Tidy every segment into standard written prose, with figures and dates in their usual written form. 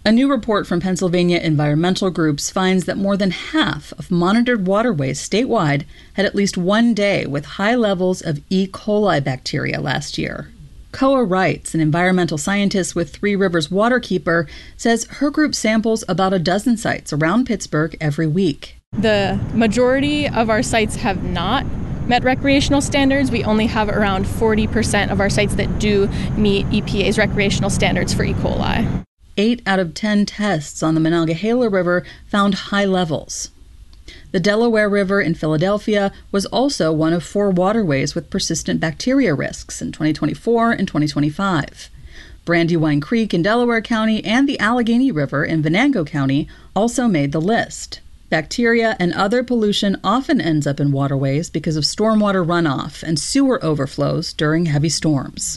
A new report from Pennsylvania environmental groups finds that more than half of monitored waterways statewide had at least one day with high levels of E. coli bacteria last year. Koa Wrights, an environmental scientist with Three Rivers Waterkeeper, says her group samples about a dozen sites around Pittsburgh every week. The majority of our sites have not met recreational standards. We only have around 40% of our sites that do meet EPA's recreational standards for E. coli. 8 out of 10 tests on the Monongahela River found high levels. The Delaware River in Philadelphia was also one of 4 waterways with persistent bacteria risks in 2024 and 2025. Brandywine Creek in Delaware County and the Allegheny River in Venango County also made the list. Bacteria and other pollution often ends up in waterways because of stormwater runoff and sewer overflows during heavy storms.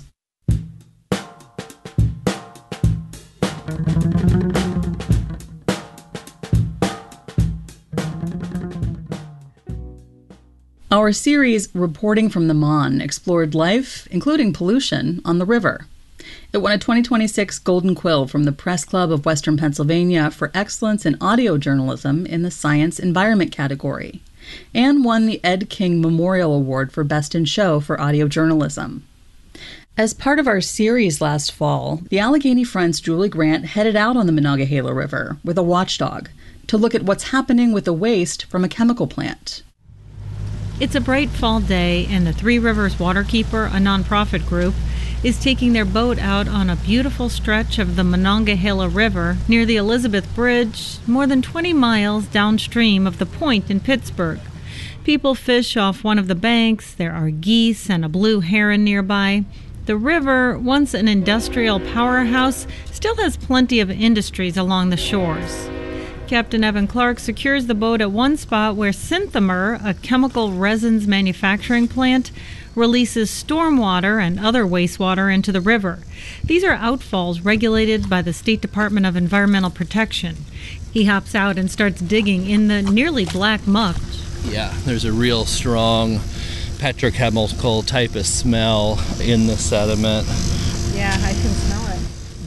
Our series, Reporting from the Mon, explored life, including pollution, on the river. It won a 2026 Golden Quill from the Press Club of Western Pennsylvania for excellence in audio journalism in the Science Environment category, and won the Ed King Memorial Award for Best in Show for audio journalism. As part of our series last fall, the Allegheny Front's Julie Grant headed out on the Monongahela River with a watchdog to look at what's happening with the waste from a chemical plant. It's a bright fall day, and the Three Rivers Waterkeeper, a nonprofit group, is taking their boat out on a beautiful stretch of the Monongahela River near the Elizabeth Bridge, more than 20 miles downstream of the Point in Pittsburgh. People fish off one of the banks. There are geese and a blue heron nearby. The river, once an industrial powerhouse, still has plenty of industries along the shores. Captain Evan Clark secures the boat at one spot where Synthomer, a chemical resins manufacturing plant, releases stormwater and other wastewater into the river. These are outfalls regulated by the State Department of Environmental Protection. He hops out and starts digging in the nearly black muck. Yeah, there's a real strong petrochemical type of smell in the sediment. Yeah, I can smell it.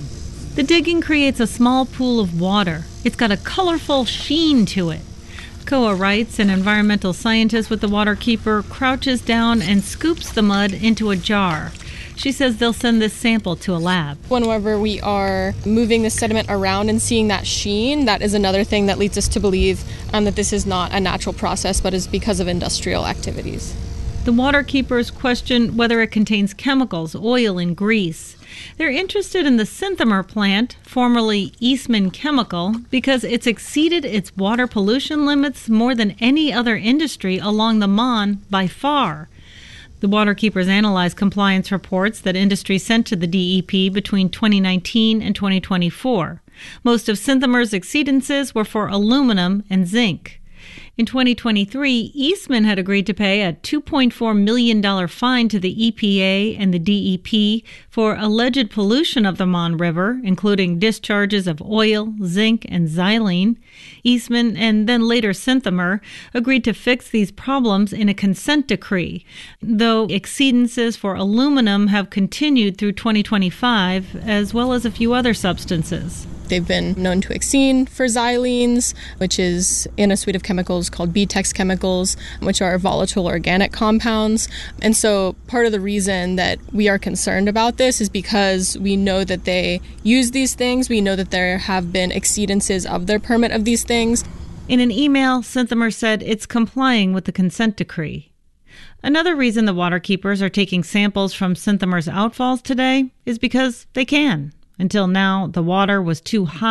The digging creates a small pool of water. It's got a colorful sheen to it. Koa Wrights, an environmental scientist with the Waterkeeper, crouches down and scoops the mud into a jar. She says they'll send this sample to a lab. Whenever we are moving the sediment around and seeing that sheen, that is another thing that leads us to believe that this is not a natural process, but is because of industrial activities. The Waterkeepers question whether it contains chemicals, oil, and grease. They're interested in the Synthomer plant, formerly Eastman Chemical, because it's exceeded its water pollution limits more than any other industry along the Mon by far. The Waterkeepers analyzed compliance reports that industry sent to the DEP between 2019 and 2024. Most of Synthomer's exceedances were for aluminum and zinc. In 2023, Eastman had agreed to pay a $2.4 million fine to the EPA and the DEP for alleged pollution of the Mon River, including discharges of oil, zinc, and xylene. Eastman, and then later Synthomer, agreed to fix these problems in a consent decree, though exceedances for aluminum have continued through 2025, as well as a few other substances. They've been known to exceed for xylenes, which is in a suite of chemicals called BTEX chemicals, which are volatile organic compounds. And so part of the reason that we are concerned about this is because we know that they use these things. We know that there have been exceedances of their permit of these things. In an email, Synthomer said it's complying with the consent decree. Another reason the Waterkeepers are taking samples from Synthomer's outfalls today is because they can. Until now, the water was too high.